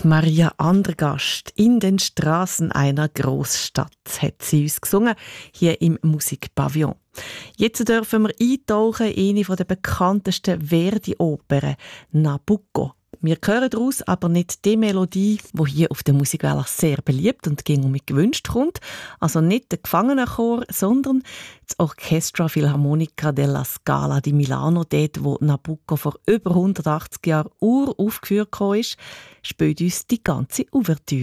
Maria Andergast in den Straßen einer Großstadt hat sie uns gesungen, hier im Musikpavillon. Jetzt dürfen wir eintauchen in eine der bekanntesten Verdi-Opern, Nabucco. Wir hören daraus aber nicht die Melodie, die hier auf der Musikwelle sehr beliebt und ging mit gewünscht kommt. Also nicht der Gefangenenchor, sondern das Orchestra Philharmonica della Scala di Milano, dort wo Nabucco vor über 180 Jahren uraufgeführt ist, spielt uns die ganze Ouvertüre.